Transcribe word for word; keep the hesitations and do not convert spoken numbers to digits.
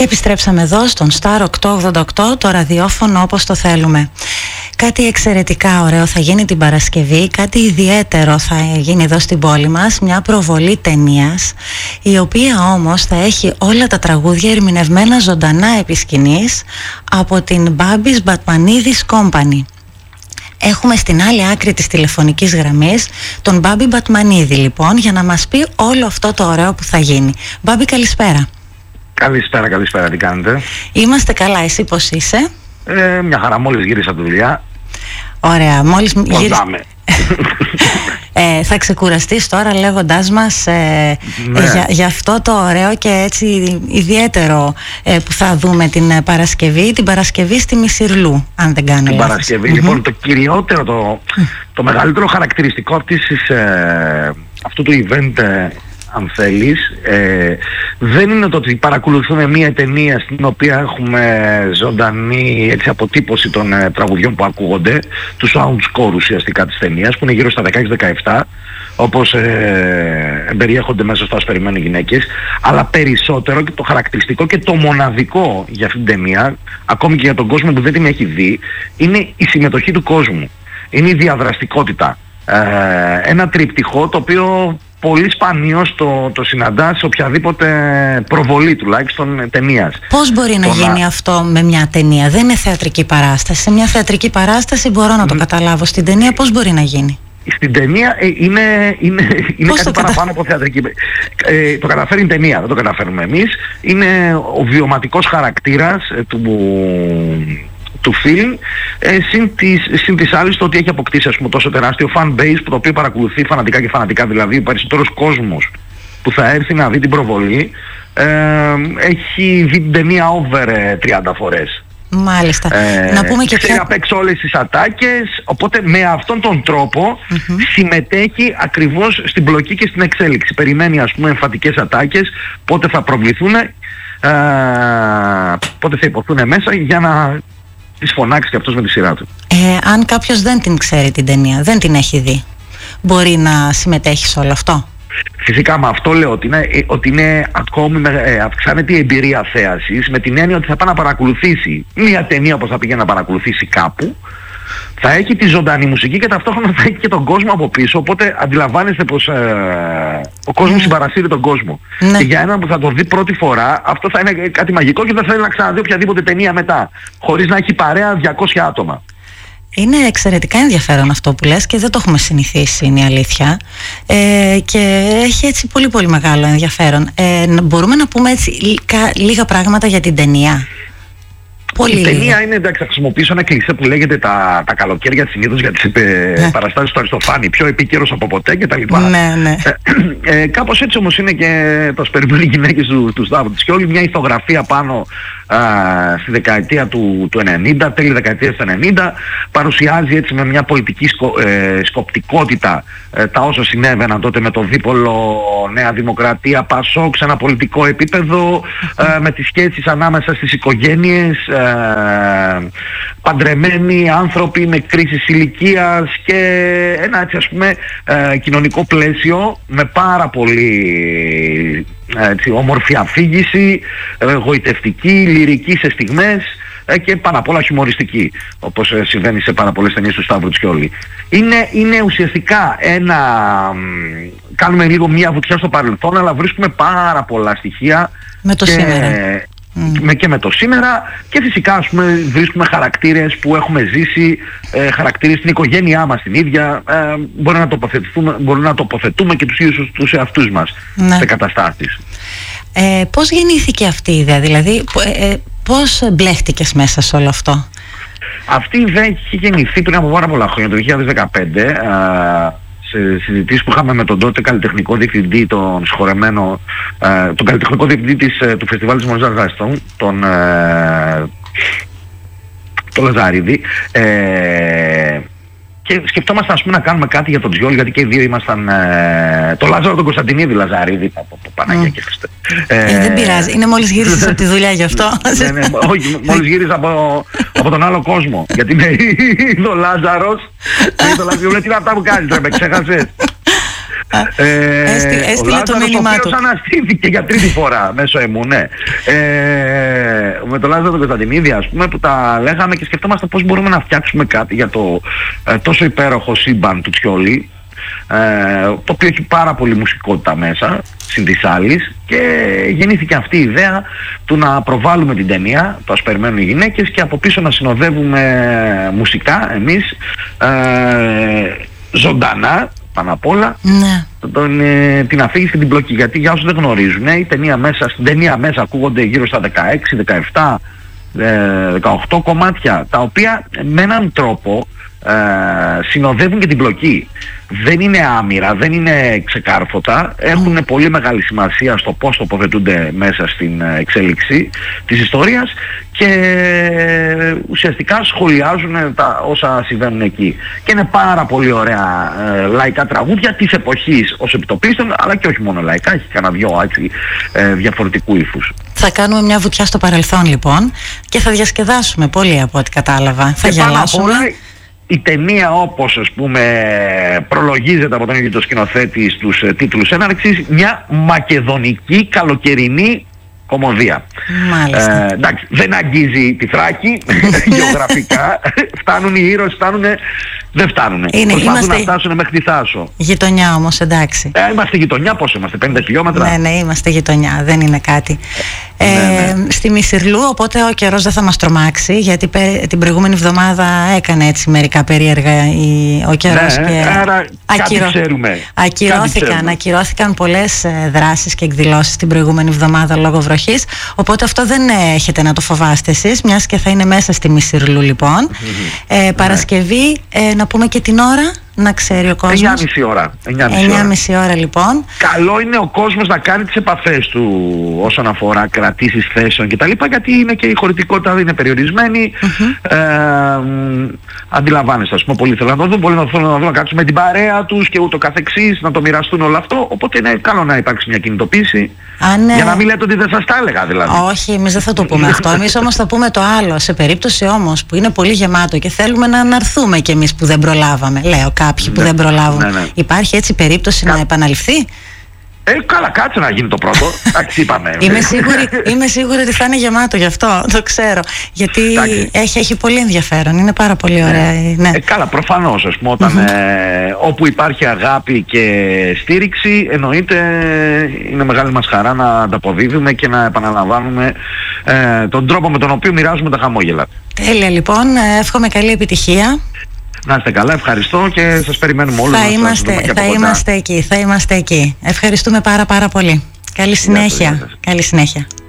Και επιστρέψαμε εδώ στον Star οκτακόσια ογδόντα οκτώ, το ραδιόφωνο όπως το θέλουμε. Κάτι εξαιρετικά ωραίο θα γίνει την Παρασκευή, κάτι ιδιαίτερο θα γίνει εδώ στην πόλη μας, μια προβολή ταινίας, η οποία όμως θα έχει όλα τα τραγούδια ερμηνευμένα ζωντανά επί σκηνής από την Babis Batmanidis Company. Έχουμε στην άλλη άκρη της τηλεφωνικής γραμμής τον Μπάμπη Μπατμανίδη, λοιπόν, για να μας πει όλο αυτό το ωραίο που θα γίνει. Μπάμπη, καλησπέρα. Καλησπέρα, καλησπέρα, τι κάνετε? Είμαστε καλά, εσύ πώς είσαι? Ε, μια χαρά, μόλις γύρισα από τη δουλειά. Ωραία, μόλις γύρισα. ε, θα ξεκουραστείς τώρα λέγοντάς μας ε, ναι. ε, για, για αυτό το ωραίο και έτσι ιδιαίτερο ε, που θα δούμε την Παρασκευή, την Παρασκευή στη Μισιρλού, αν δεν κάνω Την λάθος. Παρασκευή, Mm-hmm. λοιπόν, το κυριότερο, το, το μεγαλύτερο χαρακτηριστικό αυτής, ε, αυτού του event, ε, αν θέλεις, ε, δεν είναι το ότι παρακολουθούμε μια ταινία στην οποία έχουμε ζωντανή έτσι, αποτύπωση των ε, τραγουδιών που ακούγονται, του sound score ουσιαστικά της ταινίας, που είναι γύρω στα δεκαέξι δεκαεπτά, όπως ε, περιέχονται μέσα στο «Ας περιμένουν οι γυναίκες», αλλά περισσότερο και το χαρακτηριστικό και το μοναδικό για αυτήν την ταινία, ακόμη και για τον κόσμο που δεν την έχει δει, είναι η συμμετοχή του κόσμου, είναι η διαδραστικότητα. Ε, ένα τρίπτυχο το οποίο πολύ σπανίως το, το συναντά σε οποιαδήποτε προβολή τουλάχιστον ταινίας. Πώς μπορεί να γίνει να... αυτό με μια ταινία? Δεν είναι θεατρική παράσταση. Σε μια θεατρική παράσταση μπορώ να το καταλάβω. Στην ταινία πώς μπορεί να γίνει? Στην ταινία ε, είναι, είναι, είναι κάτι παραπάνω κατα... από θεατρική. Ε, το καταφέρει η ταινία, δεν το καταφέρουμε εμείς. Είναι ο βιωματικός χαρακτήρας ε, του... του φιλμ, ε, συν, της, συν της άλλης το ότι έχει αποκτήσει, ας πούμε, τόσο τεράστιο fan base που το οποίο παρακολουθεί φανατικά και φανατικά, δηλαδή ο περισσότερος κόσμος που θα έρθει να δει την προβολή ε, έχει δει την ταινία over ε, τριάντα φορές. Μάλιστα. Ε, να πούμε και ξέρει ποια... απ' έξω όλες τις ατάκες, οπότε με αυτόν τον τρόπο mm-hmm. συμμετέχει ακριβώς στην πλοκή και στην εξέλιξη. Περιμένει, ας πούμε, εμφατικές ατάκες, πότε θα προβληθούν, ε, πότε θα υποθούν μέσα για να τις φωνάξει και αυτός με τη σειρά του. Ε, αν κάποιος δεν την ξέρει την ταινία, δεν την έχει δει, μπορεί να συμμετέχει σε όλο αυτό? Φυσικά, με αυτό λέω ότι είναι, ότι είναι ακόμη ε, αυξάνεται η εμπειρία θέασης, με την έννοια ότι θα πάει να παρακολουθήσει μια ταινία όπως θα πήγε να παρακολουθήσει κάπου, θα έχει τη ζωντανή μουσική και ταυτόχρονα θα έχει και τον κόσμο από πίσω, οπότε αντιλαμβάνεστε πως ε, ο κόσμος mm. συμπαρασύρει τον κόσμο. Mm. Και για έναν που θα το δει πρώτη φορά, αυτό θα είναι κάτι μαγικό και δεν θέλει να ξαναδεί οποιαδήποτε ταινία μετά, χωρίς να έχει παρέα διακόσια άτομα. Είναι εξαιρετικά ενδιαφέρον αυτό που λες και δεν το έχουμε συνηθίσει, είναι η αλήθεια, ε, και έχει έτσι πολύ πολύ μεγάλο ενδιαφέρον. Ε, μπορούμε να πούμε έτσι λίγα, λίγα πράγματα για την ταινία? Πολύ η ταινία είναι, εντάξει, θα χρησιμοποιήσω ένα κλισέ που λέγεται τα, τα καλοκαίρια συνήθως για τις ε, ναι. παραστάσεις του Αριστοφάνη, πιο επίκαιρος από ποτέ κτλ. Ναι, ναι. Ε, ε, κάπως έτσι όμως είναι και το «Περιμένουν οι γυναίκες» του, του Σταύρου και όλη μια ηθογραφία πάνω α, στη δεκαετία του, του ενενήντα, τέλη δεκαετίας του ενενήντα, παρουσιάζει έτσι με μια πολιτική σκο, ε, σκοπτικότητα ε, τα όσα συνέβαιναν τότε με το δίπολο Νέα Δημοκρατία, Πασόκ σε ένα πολιτικό επίπεδο, ε, με τις σχέσεις ανάμεσα στις οικογένειες, ε, παντρεμένοι άνθρωποι με κρίσεις ηλικίας και ένα έτσι, ας πούμε, ε, κοινωνικό πλαίσιο με πάρα πολύ έτσι, όμορφη αφήγηση, ε, γοητευτική, λυρική σε στιγμές ε, και πάνω απ' όλα χιουμοριστική, όπως ε, συμβαίνει σε πάρα πολλές ταινίες του Σταύρου Τσιόλη. Είναι, είναι ουσιαστικά ένα... κάνουμε λίγο μια βουτιά στο παρελθόν, αλλά βρίσκουμε πάρα πολλά στοιχεία με το και, σήμερα. Mm. Με και με το σήμερα και φυσικά, ας πούμε, βρίσκουμε χαρακτήρες που έχουμε ζήσει, ε, χαρακτήρες στην οικογένειά μας την ίδια, ε, μπορούμε, να τοποθετούμε, μπορούμε να τοποθετούμε και τους ίδιους τους εαυτούς μας, ναι, σε καταστάσεις. Ε, πώς γεννήθηκε αυτή η ιδέα, δηλαδή ε, πώς μπλέχτηκες μέσα σε όλο αυτό? Αυτή η ιδέα έχει γεννηθεί πριν από πάρα πολλά χρόνια, το δύο χιλιάδες δεκαπέντε, ε, σε συζητήσεις που είχαμε με τον τότε καλλιτεχνικό διευθυντή, τον συγχωρεμένο, ε, τον καλλιτεχνικό διευθυντή της, του φεστιβάλ της Μονής Λαζάριστον, τον, ε, τον Λαζαρίδη, ε, και σκεφτόμασταν, ας πούμε, να κάνουμε κάτι για τον Τζιόλη, γιατί και οι δύο ήμασταν, ε, τον Λάζαρο τον Κωνσταντινίδη Λαζαρίδη, από Παναγία και Χριστέ. Ε, δεν πειράζει, είναι μόλις γύρισες από τη δουλειά γι' αυτό. Ναι, ναι, όχι, μόλις γύρισα από, από τον άλλο κόσμο, γιατί είναι ο Λάζαρος, είναι το Λάζαρο, τι είναι αυτά που κάνεις, ρε, με ξέχασες. ε, έστειλε το μήνυμά του. Ο οποίος αναστήθηκε για τρίτη φορά μέσω εμού, ναι. Ε, με τον Λάζαρο τον Κωνσταντινίδη, ας πούμε, που τα λέγαμε και σκεφτόμαστε πώς μπορούμε να φτιάξουμε κάτι για το ε, τόσο υπέροχο σύμπαν του Τσιόλι, ε, το οποίο έχει πάρα πολύ μουσικότητα μέσα, συν της άλλης, και γεννήθηκε αυτή η ιδέα του να προβάλλουμε την ταινία, το Ας περιμένουν οι γυναίκες, και από πίσω να συνοδεύουμε μουσικά εμείς, ε, ζωντανά πάνω απ' όλα, ναι. τον, ε, την αφήγηση και την πλοκή. Γιατί για όσους δεν γνωρίζουν, ε, η ταινία μέσα, στην ταινία μέσα ακούγονται γύρω στα δεκαέξι, δεκαεπτά, δεκαοκτώ κομμάτια, τα οποία με έναν τρόπο ε, συνοδεύουν και την πλοκή. Δεν είναι άμυρα, δεν είναι ξεκάρφωτα, έχουν mm. πολύ μεγάλη σημασία στο πώς τοποθετούνται μέσα στην εξέλιξη της ιστορίας και ουσιαστικά σχολιάζουν τα όσα συμβαίνουν εκεί. Και είναι πάρα πολύ ωραία ε, λαϊκά τραγούδια της εποχής ως επιτοπίστων, αλλά και όχι μόνο λαϊκά, έχει κανένα δυο έτσι, ε, διαφορετικού ύφους. Θα κάνουμε μια βουτιά στο παρελθόν λοιπόν και θα διασκεδάσουμε πολύ από ό,τι κατάλαβα. Και θα γελάσουμε. Η ταινία, όπως ας πούμε προλογίζεται από τον ίδιο το σκηνοθέτη στους ε, τίτλους έναρξης, μια μακεδονική καλοκαιρινή κομμωδία. Μάλιστα. Ε, εντάξει, δεν αγγίζει τη Θράκη γεωγραφικά. Φτάνουν οι ήρωες, φτάνουν, δεν φτάνουν. Είναι, Προσπαθούν είμαστε... να φτάσουν μέχρι τη Θάσο. Γειτονιά όμως, εντάξει. Ε, είμαστε γειτονιά, πόσο είμαστε, πενήντα χιλιόμετρα. Ναι, ναι, είμαστε γειτονιά, δεν είναι κάτι. Ε, ναι, ναι. Στη Μισυρλού, οπότε ο καιρός δεν θα μας τρομάξει, γιατί πε, την προηγούμενη εβδομάδα έκανε έτσι μερικά περίεργα η, ο καιρός. Ναι, και άρα ακυρω... κάτι ξέρουμε. Ακυρώθηκαν, κάτι ακυρώθηκαν πολλές ε, δράσεις και εκδηλώσεις την προηγούμενη εβδομάδα λόγω βροχής, οπότε αυτό δεν έχετε να το φοβάστε εσείς, μιας και θα είναι μέσα στη Μισυρλού λοιπόν. Mm-hmm. ε, Παρασκευή, ε, να πούμε και την ώρα, να ξέρει ο κόσμος. εννιά και μισή ώρα. εννιά και μισή ώρα λοιπόν. Καλό είναι ο κόσμος να κάνει τις επαφές του όσον αφορά κρατήσεις θέσεων κτλ. Γιατί είναι και η χωρητικότητα είναι περιορισμένη. Mm-hmm. Ε, αντιλαμβάνεστε, ας πούμε, πολλοί θέλουν να το δουν, πολλοί να θέλουν να δουν να κάτσουν με την παρέα τους και ούτω καθεξής, να το μοιραστούν όλο αυτό. Οπότε είναι καλό να υπάρξει μια κινητοποίηση. Α, ναι. Για να μην λέτε ότι δεν σας τα έλεγα δηλαδή. Όχι, εμείς δεν θα το πούμε αυτό. Εμείς όμως θα πούμε το άλλο. Σε περίπτωση όμως που είναι πολύ γεμάτο και θέλουμε να αναρθούμε κι εμείς που δεν προλάβαμε, λέω κάποιοι που ναι, δεν προλάβουν, ναι, ναι. Υπάρχει έτσι περίπτωση Κα... να επαναληφθεί? Ε, καλά, κάτσε να γίνει το πρώτο. Εντάξει, είπαμε. Είμαι σίγουρη, είμαι σίγουρη ότι θα είναι γεμάτο, γι' αυτό το ξέρω. Γιατί έχει, έχει πολύ ενδιαφέρον, είναι πάρα πολύ ωραία. Ε, ναι. ε, καλά, προφανώς, ας πούμε, όταν, mm-hmm. ε, όπου υπάρχει αγάπη και στήριξη, εννοείται είναι μεγάλη μας χαρά να ανταποδίδουμε και να επαναλαμβάνουμε ε, τον τρόπο με τον οποίο μοιράζουμε τα χαμόγελα. Τέλεια, λοιπόν, εύχομαι καλή επιτυχία. Να είστε καλά, ευχαριστώ και σας περιμένουμε όλους. Θα, είμαστε, θα είμαστε εκεί, θα είμαστε εκεί. Ευχαριστούμε πάρα πάρα πολύ. Καλή συνέχεια. Καλή συνέχεια.